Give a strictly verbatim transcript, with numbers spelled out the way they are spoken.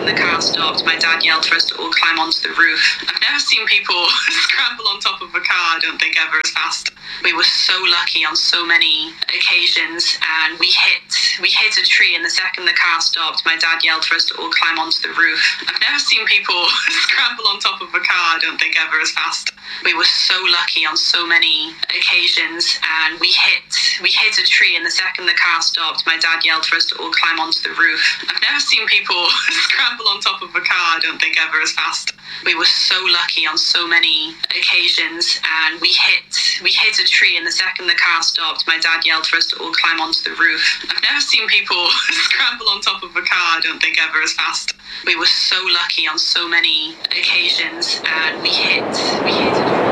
second the car stopped, my dad yelled for us to all climb onto the roof. I've never seen people scramble on top of a car, I don't think, ever as fast. We were so lucky on so many occasions, and we hit we hit a tree, and the second the car stopped, my dad yelled for us to all climb onto the roof. I've never seen people scramble on top of a car, I don't think, ever as fast. We were so lucky on so many occasions, and we hit we hit a tree, and the second the car stopped, my dad yelled for us to all climb onto the roof. I've never seen people scramble on top of a car, I don't think, ever as fast. We were so lucky on so many occasions, and we hit we hit a tree, and the second the car stopped, my dad yelled for us to all climb onto the roof. I've never seen people scramble on top of a car, I don't think, ever as fast. We were so lucky on so many occasions, and we hit we hit a tree.